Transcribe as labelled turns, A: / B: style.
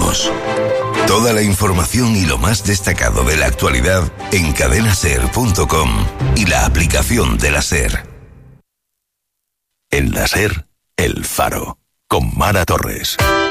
A: Continuamos. Toda la información y lo más destacado de la actualidad en cadenaser.com y la aplicación de la SER. En la SER, El Faro, con Mara Torres.